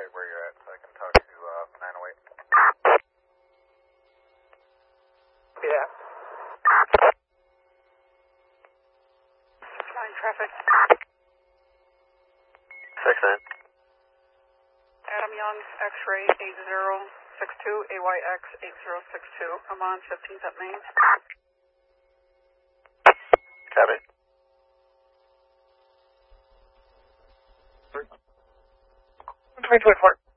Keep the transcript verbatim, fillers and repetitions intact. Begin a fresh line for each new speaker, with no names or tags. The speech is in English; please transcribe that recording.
where you're at so I can talk to uh, nine oh eight.
Yeah.
nine traffic.
six nine.
Adam Young, X-ray eight zero six two, A Y X eight zero six two. I'm on fifteenth at Main.
Copy.
twenty twenty-four.